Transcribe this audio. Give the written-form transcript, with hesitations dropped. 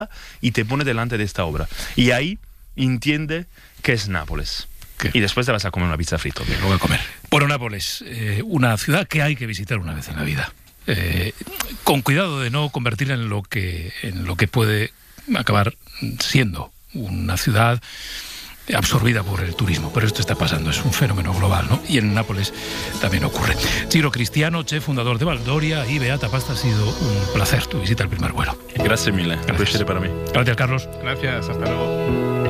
y te pone delante de esta obra. Y ahí entiende que es Nápoles. Y después te vas a comer una pizza frita. Lo voy a comer. Bueno, Nápoles, una ciudad que hay que visitar una vez en la vida. Con cuidado de no convertirla en lo que puede acabar siendo una ciudad absorbida por el turismo. Pero esto está pasando, es un fenómeno global, ¿no? Y en Nápoles también ocurre. Ciro Cristiano, chef fundador de Valdoria y Beata Pasta, ha sido un placer tu visita al Primer Vuelo. Gracias mille, un placer para mí. Gracias, Carlos. Gracias, hasta luego.